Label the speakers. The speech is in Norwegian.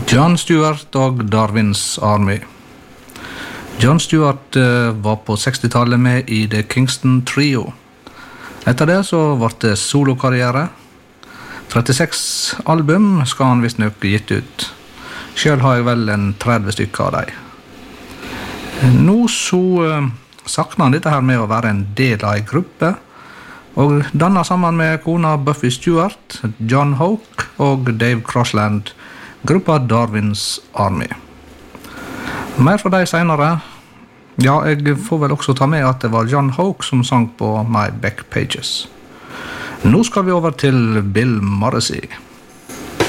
Speaker 1: Jon Stewart og Darwin's Army. Jon Stewart var på 60-tallet med i The Kingston Trio. Etter det så ble det solokarriere. 36 album skal han visst nok gitt ut. Selv har jeg vel en 30 stykker av dem. Nå så sakner han dette her med å være en del av en gruppe, og dannet sammen med kona Buffy Stewart, John Hoke og Dave Crossland, gruppa Darwin's Army. Mer fra de senere. Ja, jeg får vel også ta med at det var John Hoke som sang på My Back Pages. Nå skal vi over til Bill Morrissey.